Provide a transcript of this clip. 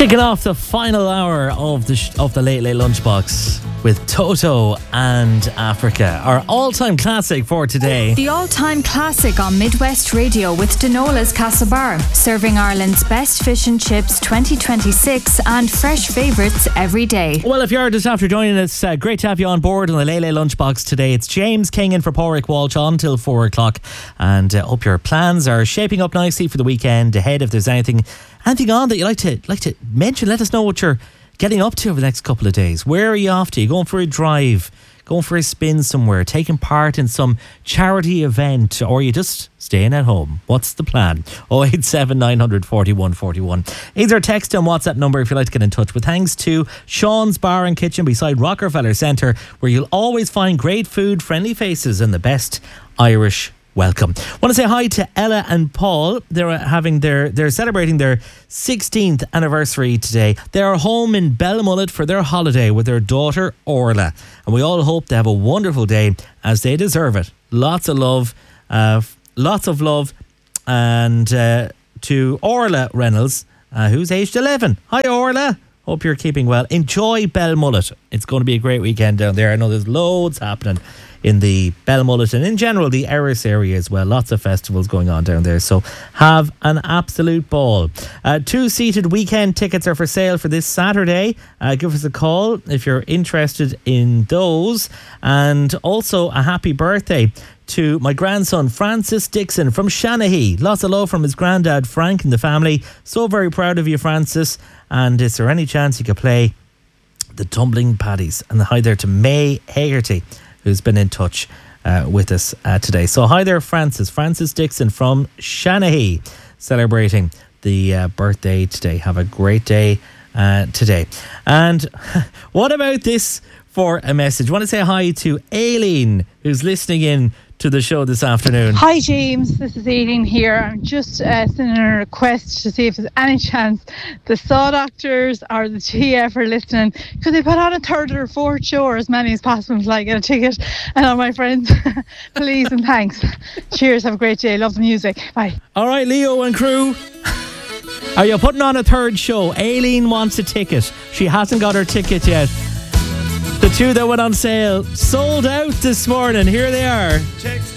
Kicking off the final hour of the Late Late Lunchbox with Toto and Africa, our all-time classic for today. The all-time classic on Midwest Radio with Denola's Castlebar, serving Ireland's best fish and chips 2026 and fresh favourites every day. Well, if you're just after joining us, great to have you on board on the Late Late Lunchbox today. It's James King in for Pádraig Walsh on till 4 o'clock, and hope your plans are shaping up nicely for the weekend ahead. If there's anything on that you like to mention, let us know what you're getting up to over the next couple of days. Where are you off to? You going for a drive, going for a spin somewhere, taking part in some charity event, or you just staying at home? What's the plan? 087 900 41 41 is our text and WhatsApp number if you'd like to get in touch. With thanks to Sean's Bar and Kitchen beside Rockefeller Centre, where you'll always find great food, friendly faces and the best Irish welcome. Want to say hi to Ella and Paul. They're celebrating their 16th anniversary today. They are home in Belmullet for their holiday with their daughter Orla, and we all hope they have a wonderful day as they deserve it. Lots of love, and to Orla Reynolds, who's aged 11. Hi Orla. Hope you're keeping well. Enjoy Belmullet. It's going to be a great weekend down there. I know there's loads happening in the Belmullet and in general the Erris area as well. Lots of festivals going on down there, so have an absolute ball. 2-seated weekend tickets are for sale for this Saturday. Give us a call if you're interested in those. And also a happy birthday to my grandson Francis Dixon from Shanahy. Lots of love from his granddad Frank and the family. So very proud of you, Francis. And is there any chance you could play the Tumbling Paddies? And hi there to May Hagerty, who's been in touch with us today. So hi there, Francis Dixon from Shanahy, celebrating the birthday today. Have a great day today. And what about this for a message? I want to say hi to Aileen, who's listening in to the show this afternoon. Hi James, this is Aileen here. I'm just sending a request to see if there's any chance the Saw Doctors or the TF are listening. Could they put on a third or fourth show, or as many as possible until I get a ticket? And all my friends, please and thanks. Cheers, have a great day. Love the music. Bye. All right, Leo and crew. Are you putting on a third show? Aileen wants a ticket. She hasn't got her ticket yet. The two that went on sale sold out this morning. Here they are.